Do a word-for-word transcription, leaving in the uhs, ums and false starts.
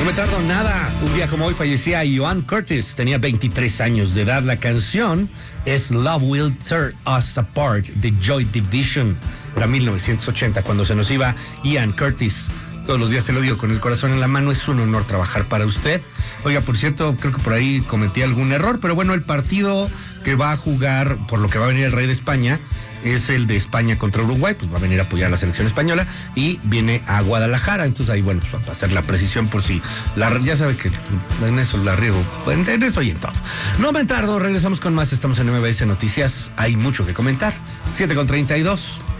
me tardo nada. Un día como hoy fallecía Ian Curtis. Tenía veintitrés años de edad. La canción es Love Will Tear Us Apart de Joy Division. Era mil novecientos ochenta cuando se nos iba Ian Curtis. Todos los días se lo digo con el corazón en la mano. Es un honor trabajar para usted. Oiga, por cierto, creo que por ahí cometí algún error. Pero bueno, el partido que va a jugar, por lo que va a venir el Rey de España, es el de España contra Uruguay. Pues va a venir a apoyar a la selección española y viene a Guadalajara. Entonces ahí, bueno, pues va a hacer la precisión por si la, ya sabe que en eso la riego, en eso y en todo. No me tardo, regresamos con más. Estamos en M B S Noticias, hay mucho que comentar. siete con treinta y dos.